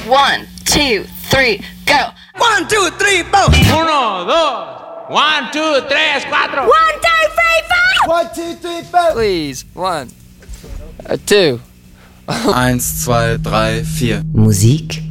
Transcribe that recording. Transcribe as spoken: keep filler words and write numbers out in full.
One, two, three, go. One, two, three, four. Uno, dos. One, two, tres, cuatro. One, two, three, four. One, two, three, four. Please, one, uh, two. Eins, zwei, drei, vier. Musik